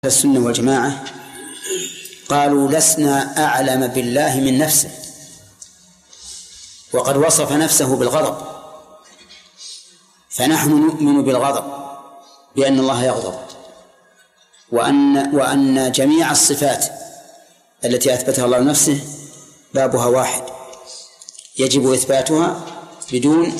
السنة والجماعة قالوا لسنا أعلم بالله من نفسه، وقد وصف نفسه بالغضب، فنحن نؤمن بالغضب بأن الله يغضب، وأن جميع الصفات التي أثبتها الله لنفسه بابها واحد يجب إثباتها بدون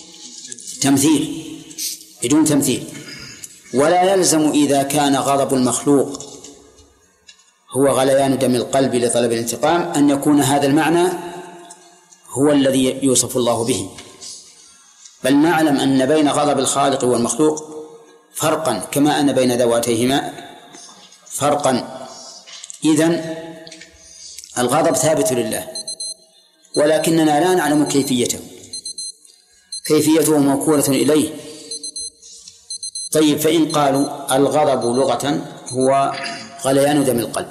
تمثيل. ولا يلزم إذا كان غضب المخلوق هو غليان دم القلب لطلب الانتقام أن يكون هذا المعنى هو الذي يوصف الله به، بل نعلم أن بين غضب الخالق والمخلوق فرقا كما أن بين ذواتيهما فرقا. إذن الغضب ثابت لله، ولكننا لا نعلم كيفيته موكولة إليه. طيب، فإن قالوا الغضب لغة هو غليان دم القلب،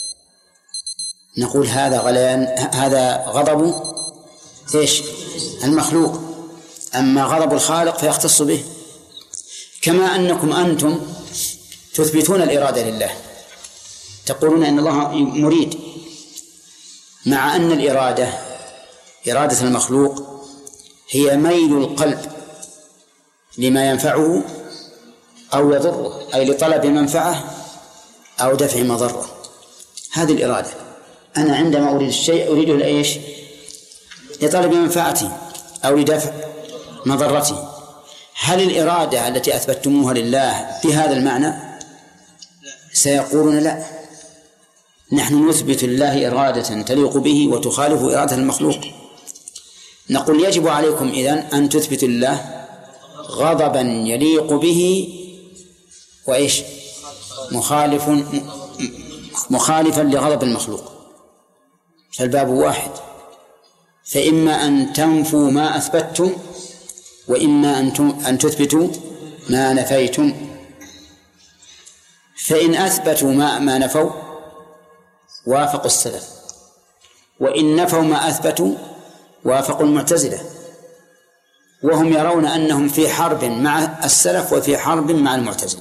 نقول هذا غضب إيش؟ المخلوق، أما غضب الخالق فيختص به، كما أنكم أنتم تثبتون الإرادة لله، تقولون أن الله مريد، مع أن إرادة المخلوق هي ميل القلب لما ينفعه أو يضره، أي لطلب منفعة أو دفع مضرة. هذه الإرادة، أنا عندما أريد الشيء أريده لإيش؟ لطلب منفعته أو لدفع مضرته. هل الإرادة التي أثبتموها لله بهذا المعنى؟ سيقولون لا، نحن نثبت لله إرادة تليق به وتخالف إرادة المخلوق. نقول يجب عليكم إذن أن تثبتوا لله غضبا يليق به وإيش؟ مخالفا لغضب المخلوق، فالباب واحد، فإما أن تنفوا ما أثبتم وإما أن تثبتوا ما نفيتم. فإن أثبتوا ما نفوا وافقوا السلف، وإن نفوا ما أثبتوا وافقوا المعتزلة، وهم يرون أنهم في حرب مع السلف وفي حرب مع المعتزلة،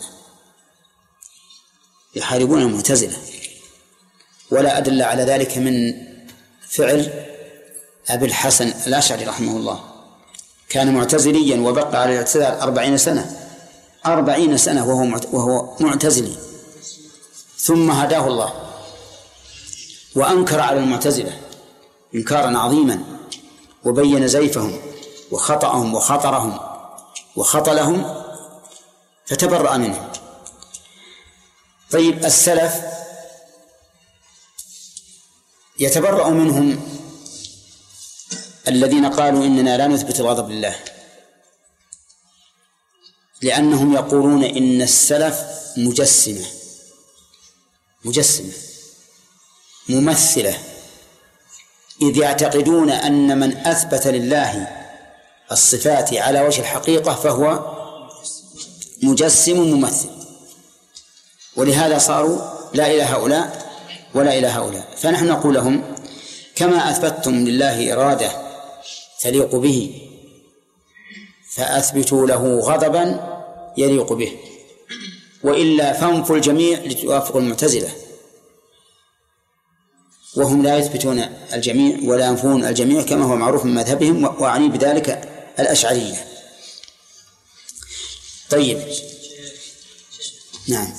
يحاربون المعتزلة. ولا أدل على ذلك من فعل أبي الحسن الأشعري رحمه الله، كان معتزليا وبقى على الاعتزال 40 سنة وهو معتزلي، ثم هداه الله وأنكر على المعتزلة إنكارا عظيما، وبين زيفهم وخطأهم وخطرهم وخطلهم، فتبرأ منهم. طيب، السلف يتبرأ منهم الذين قالوا إننا لا نثبت الغضب لله، لأنهم يقولون إن السلف مجسمة ممثلة، إذ يعتقدون أن من أثبت لله الصفات على وجه الحقيقة فهو مجسم ممثل، ولهذا صاروا لا إلى هؤلاء ولا إلى هؤلاء. فنحن نقول لهم كما أثبتتم لله إرادة تليق به فأثبتوا له غضبا يليق به، وإلا فانفوا الجميع لتوافقوا المعتزلة، وهم لا يثبتون الجميع ولا ينفون الجميع كما هو معروف من مذهبهم، وأعني بذلك الأشعرية. طيب، نعم.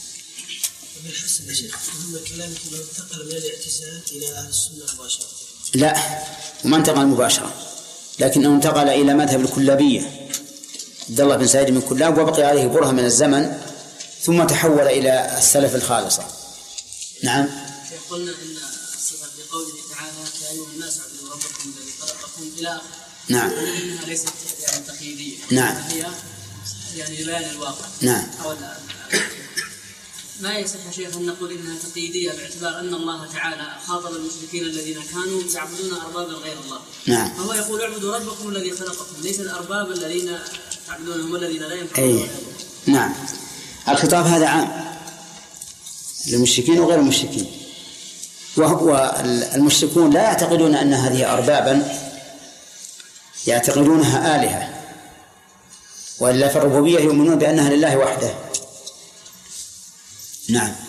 كلامكم انتقل من الاعتزال إلى أهل السنة مباشرة؟ لا، وما انتقل مباشرة، لكنه انتقل إلى مذهب الكلابية، عبد الله بن سعيد من كلاب، وبقي عليه برهة من الزمن، ثم تحول إلى السلف الخالصة. نعم. قلنا إن الصفة بقوله تعالى يا أيها الناس اعبدوا ربكم الذي خلقكم إلى آخره. نعم. إنها ليست يعني تقييدية. نعم. هي يعني بيان الواقع. نعم. ما يصح شيخ أن نقول إنها تقييدية باعتبار أن الله تعالى خاطب المشركين الذين كانوا يعبدون أربابا غير الله. نعم. فهو يقول اعبدوا ربكم الذي خلقكم، ليس الأرباب الذين تعبدونهم الذين لا ينفعون. نعم. الخطاب هذا عام للمشركين وغير المشركين، والمشركون لا يعتقدون أن هذه أربابا، يعتقدونها آلهة، وإلا في الربوبية يؤمنون بأنها لله وحده. نعم.